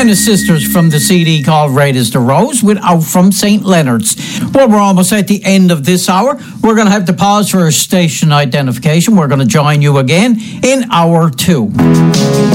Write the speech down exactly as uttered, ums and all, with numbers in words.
Tennis Sisters from the C D called Red is the Rose with Out from Saint Leonard's. Well, we're almost at the end of this hour. We're going to have to pause for station identification. We're going to join you again in hour two.